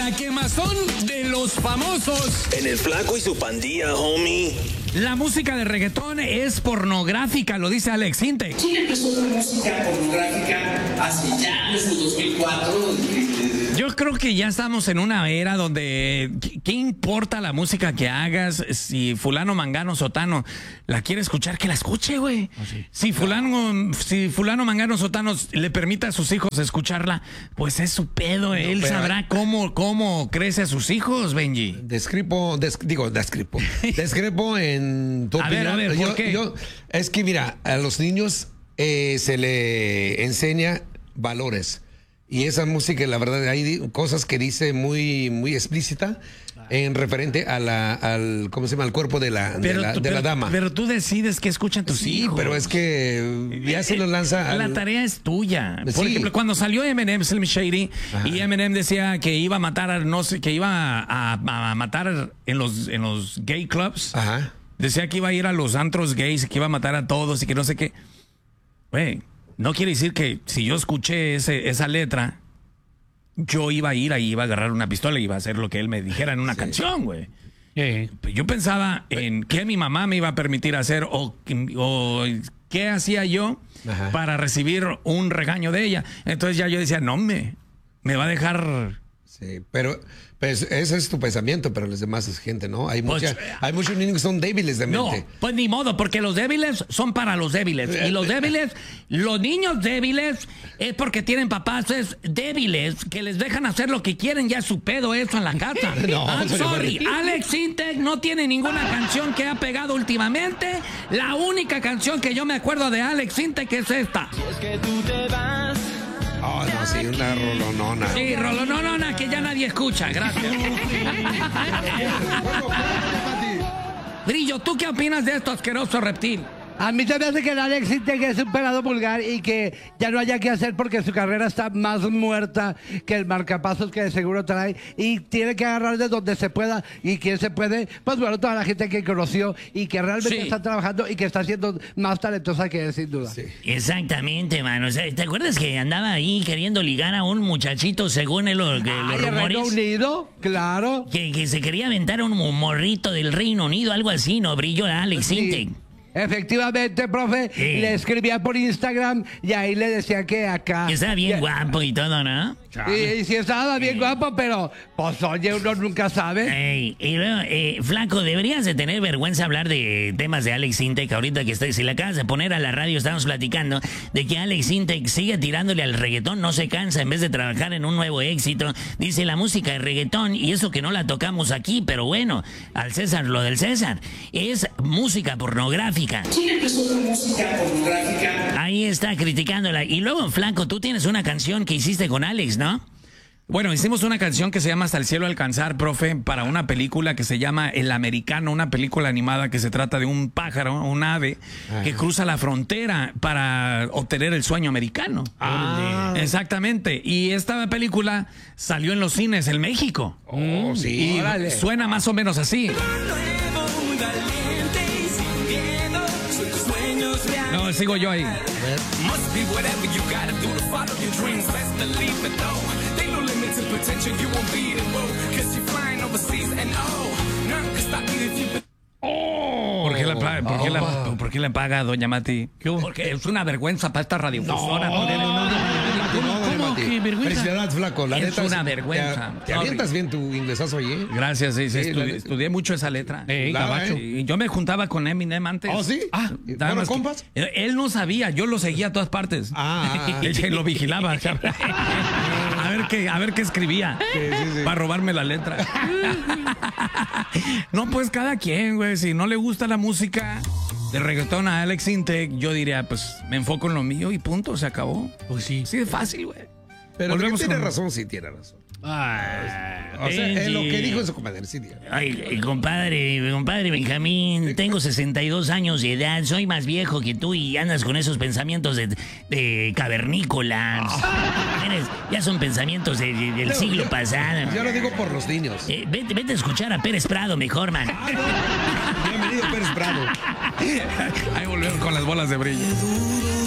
La quemazón de los famosos. En el Flaco y su pandilla, homie. La música de reggaetón es pornográfica, lo dice Alex Intec. ¿Quién empezó con música pornográfica hace ya desde 2004? Yo creo que ya estamos en una era donde ¿qué importa la música que hagas? Si fulano, mangano, sotano la quiere escuchar, que la escuche, güey. Oh, sí. Si fulano, mangano, sotano le permite a sus hijos escucharla, pues es su pedo. Él sabrá cómo crece a sus hijos, Benji. Discrepo en tu opinión. A ver, ¿por qué? Es que mira, a los niños se le enseña valores. Y esa música, la verdad, hay cosas que dice muy, muy explícita en referente a al ¿cómo se llama? Al cuerpo de la dama. Pero tú decides qué escuchan tus hijos. Sí, pero es que ya se lo lanza. La tarea es tuya. Por Sí. ejemplo, cuando salió Eminem, Slim Shady, y Eminem decía que iba a matar a matar en los gay clubs. Ajá. Decía que iba a ir a los antros gays y que iba a matar a todos y que no sé qué. Güey, no quiere decir que si yo escuché esa letra, yo iba a ir ahí, iba a agarrar una pistola y iba a hacer lo que él me dijera en una canción, güey. Yo pensaba en qué mi mamá me iba a permitir hacer o qué hacía yo para recibir un regaño de ella. Entonces ya yo decía, no, me va a dejar... Sí, pero pues, ese es tu pensamiento, pero los demás es gente, ¿no? Hay muchos niños que son débiles de mente. No, pues ni modo, porque los débiles son para los débiles. Y los niños débiles es porque tienen papás débiles que les dejan hacer lo que quieren, ya es su pedo eso en la casa. No, I'm sorry, Alex Intec no tiene ninguna canción que ha pegado últimamente. La única canción que yo me acuerdo de Alex Intec es esta. Si es que tú te vas. Oh, no, sí, una rolonona. Sí, rolonona que ya nadie escucha, gracias. Brillo, ¿tú qué opinas de esto, asqueroso reptil? A mí se me hace que el Alex Intec es un pelado vulgar y que ya no haya que hacer porque su carrera está más muerta que el marcapasos que de seguro trae y tiene que agarrar de donde se pueda y quien se puede, pues bueno, toda la gente que conoció y que realmente está trabajando y que está siendo más talentosa que él, sin duda. Sí. Exactamente, mano. O sea, ¿te acuerdas que andaba ahí queriendo ligar a un muchachito según los ¿El Reino rumores? Unido? Claro. Que se quería aventar un morrito del Reino Unido, algo así, ¿no? Brilló a Alex Sí. Intec. Efectivamente, profe, le escribía por Instagram y ahí le decía que acá... Que estaba bien guapo y todo, ¿no? Y sí estaba bien guapo, pero pues oye, uno nunca sabe. Ey, y luego, flaco, deberías de tener vergüenza hablar de temas de Alex Intec ahorita que si le acabas de poner a la radio, estamos platicando de que Alex Intec sigue tirándole al reggaetón, no se cansa en vez de trabajar en un nuevo éxito. Dice la música de reggaetón, y eso que no la tocamos aquí, pero bueno, al César lo del César, es música pornográfica. ¿Quién empezó con música pornográfica? Ahí está criticándola. Y luego, flaco, tú tienes una canción que hiciste con Alex, ¿no? Bueno, hicimos una canción que se llama Hasta el cielo alcanzar, profe, para una película que se llama El Americano, una película animada que se trata de un pájaro, un ave, que cruza la frontera para obtener el sueño americano. Exactamente. Y esta película salió en los cines en México. Oh, sí. Y suena más o menos así. No, sigo yo ahí. ¿Por qué le paga, doña Mati? Porque es una vergüenza para esta radiofusora. ¿Cómo que vergüenza? Felicidades, flaco. La Es neta, una vergüenza. Te avientas bien tu inglesazo allí. Gracias, sí, Sí, estudié mucho esa letra. Gabacho. Y yo me juntaba con Eminem antes. ¿Oh, sí? Nada ¿Fueron más que- compas? Él no sabía, yo lo seguía a todas partes. Y lo vigilaba. a ver qué escribía. Para robarme la letra. No, pues cada quien, güey. Si no le gusta la música de reggaetón a Alex Intec, yo diría, pues me enfoco en lo mío y punto, se acabó. Pues sí. Sí, es fácil, güey. Pero Volvemos tiene con- razón, sí tiene razón. O sea, Benji. lo que dijo su compadre, sí tiene. Ay, compadre Benjamín, tengo 62 años de edad, soy más viejo que tú y andas con esos pensamientos de cavernícolas. Ya son pensamientos del siglo pasado. Yo lo digo por los niños. Vete a escuchar a Pérez Prado mejor, man. Bienvenido, Pérez Prado. Ahí volvemos con las bolas de brillo.